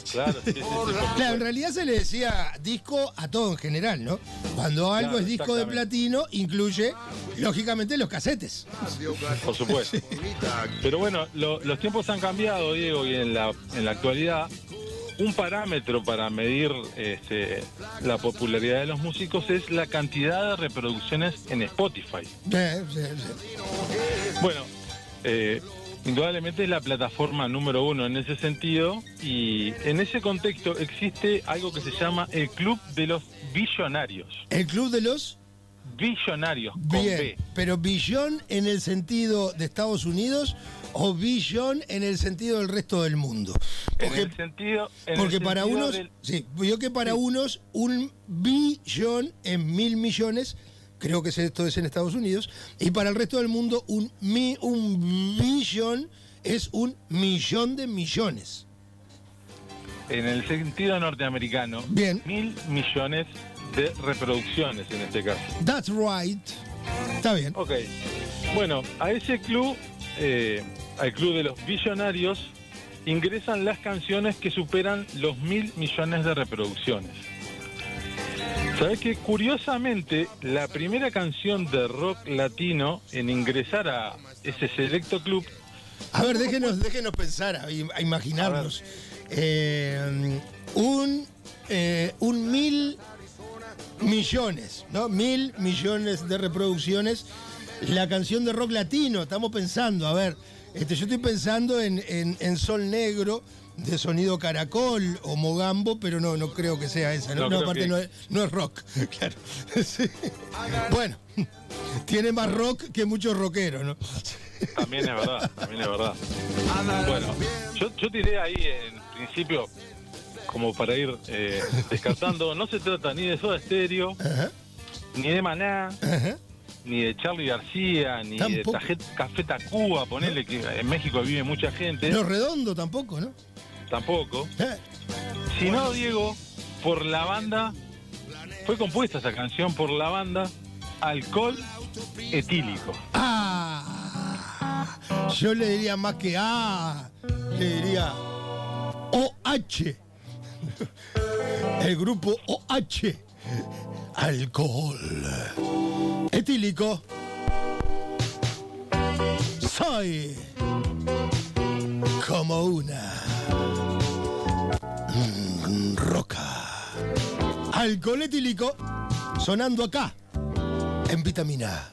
Claro, sí, Claro, en realidad se le decía disco a todo en general, ¿no? Cuando algo es disco de platino, incluye, lógicamente, los casetes. Por supuesto. Pero bueno, los tiempos han cambiado, Diego, y en la actualidad, un parámetro para medir la popularidad de los músicos es la cantidad de reproducciones en Spotify. Bueno, indudablemente es la plataforma número uno en ese sentido, y en ese contexto existe algo que se llama el Club de los Billonarios. ¿El Club de los Billonarios, con Bien, B. pero billón en el sentido de Estados Unidos o billón en el sentido del resto del mundo. Porque para unos, sí, yo que para unos un billón en 1.000 millones, creo que esto es en Estados Unidos, y para el resto del mundo un billón es 1.000.000 de millones. En el sentido norteamericano, Bien. 1.000 millones de reproducciones en este caso. That's right. Está bien. Ok. Bueno, a ese club, al Club de los Billonarios, ingresan las canciones que superan los 1.000 millones de reproducciones. ¿Sabés que curiosamente la primera canción de rock latino en ingresar a ese selecto club... A ver, déjenos pensar, a imaginarnos. Un 1.000 millones, ¿no? 1.000 millones de reproducciones. La canción de rock latino, estamos pensando, a ver, yo estoy pensando en Sol Negro, de Sonido Caracol o Mogambo, pero no creo que sea esa, ¿no? Aparte no es rock, claro. Sí. Bueno, tiene más rock que muchos rockeros, ¿no? También es verdad. Bueno, yo tiré ahí en principio, como para ir descartando, no se trata ni de Soda Stereo, Ajá. ni de Maná, Ajá. ni de Charly García, ni Tampoco. de Café Tacuba, ponele que en México vive mucha gente. Los Redondo tampoco, ¿no? Tampoco. Sino, Diego, por la banda, fue compuesta esa canción por la banda Alcohol Etílico. Yo le diría más que le diría OH. El grupo OH. Alcohol Etílico. Soy como una roca. Alcohol Etílico sonando acá en Vitamina.